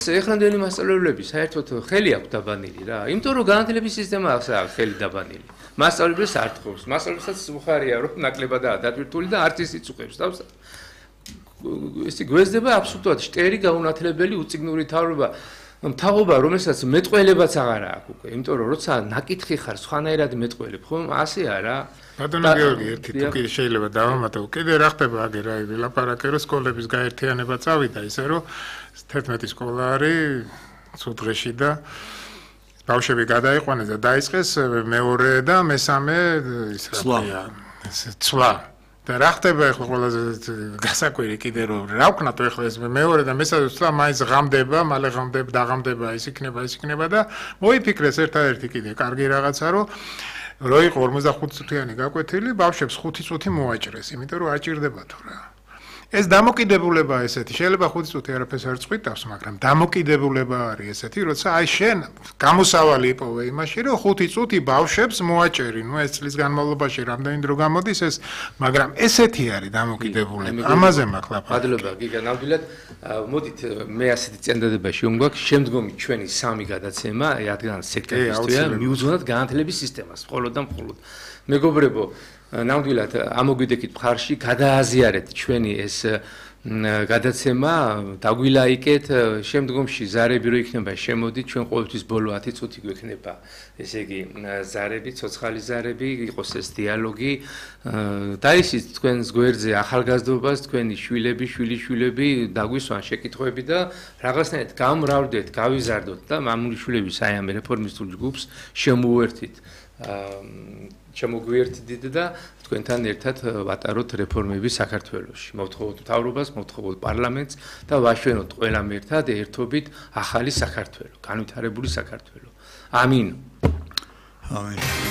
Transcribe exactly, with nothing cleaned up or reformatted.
ეხლანდელი მასწავლებლები საერთოდ ხელი აქვს დაბანილი რა. იმიტომ რომ განათლების სისტემა აქვს ხელი დაბანილი. მასწავლებლებს არ თხოვს. მასწავლებელსაც უხარია რომ ნაკლებადაა დატვირთული და არც ისიც უყევს თავს. ესე გვესდება აბსოლუტურად შტერი გაუნათლებელი უწიგნური თავრობა. მთავრობა, რომელსაც მეტყველებაც აღარ აქვს უკვე. იმიტომ რომ როცა ნაკითხი ხარ, სხვანაირად მეტყველებ, ხო? ასე არა. ბატონო გიორგი, ერთი თუკი შეიძლება დავამატო. კიდე რა ხდება აგერ აი ვილაპარაკე რომ სკოლების გაერთიანება წავიდა ისე რომ თერთმეტი სკოლა არის ცუდღეში და ბავშვები გადაიყვანეს და დაიწყეს მეორე და მესამე ის რა ქვია ცვლა და რა ხდება ახლა ყველაზე გასაკვირი კიდე რომ რა ვქნათ ახლა ეს მეორე და მესამე ცვლა მაინც ღამდება მალე ღამდება დაღამდება ის იქნება ის იქნება და მოიფიქრეს ერთადერთი კიდე კარგი რაღაცა რომ რო იყო ორმოცდახუთი წუთიანი გაკვეთილი ბავშვებს ხუთი წუთი მოაჭრეს იმიტომ რომ აჭირდება თუ რა ეს დამოკიდებულება ესეთი შეიძლება ხუთი წუთი არაფერს არ წვითავს მაგრამ დამოკიდებულება არის ესეთი როცა აი შენ გამოსავალი იპოვე იმაში რომ ხუთი წუთი ბავშვებს მოაჭერი ნუ ეს წლის განმავლობაში რამდენი დრო გამოდის ეს მაგრამ ესეთი არის დამოკიდებულება ამაზე მაქვს ლაპარაკი მადლობა გიგა ნამდვილად მოდით მე ასეთი წინადადებაში ვიმგვაქვს შემდგომი ჩვენი სამი გადაცემა რადგან სექტორისთვია მიუძღვნად განათლების სისტემას მხოლოდ და მხოლოდ მეგობრებო ნამდვილად ამოგვიდექით მხარში გადააზიარეთ ჩვენი ეს გადაცემა დაგვილაიკეთ შემდგომში ზარები რო იქნება შემოდით ჩვენ ყოველთვის ბოლო ათი წუთი გვექნება ესე იგი ზარები ცოცხალი ზარები იყოს ეს დიალოგი დაისიც თქვენს გვერდზე ახალგაზრდობას თქვენი შვილები შვილიშვილები დაგვისვან შეკითხვები და რაღაცნაირად გამრავლდეთ გავიზარდოთ და მამულიშვილების აი ამ რეფორმისტულ ჯგუფს შემოუერთით შემოგვიერთდით და თქვენთან ერთად ვატაროთ რეფორმები საქართველოში. მოვთხოვოთ მთავრობას, მოვთხოვოთ პარლამენტს და ვაშვენოთ ყველამ ერთად ერთობით ახალი საქართველო, განვითარებული საქართველო. ამინ. ამინ.